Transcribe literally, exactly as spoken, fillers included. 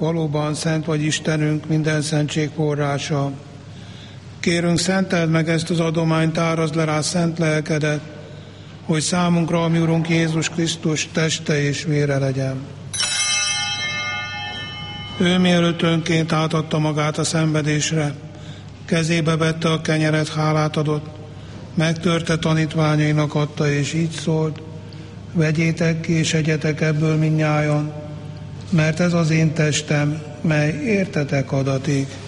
valóban szent vagy Istenünk, minden szentség forrása. Kérünk, szenteld meg ezt az adományt, árazd le rá szent lelkedet, hogy számunkra a mi Urunk Jézus Krisztus teste és vére legyen. Ő mielőtt önként átadta magát a szenvedésre, kezébe vette a kenyeret, hálát adott, megtörte tanítványainak adta, és így szólt: vegyétek ki és egyetek ebből mindnyájan, mert ez az én testem, mely értetek adatik.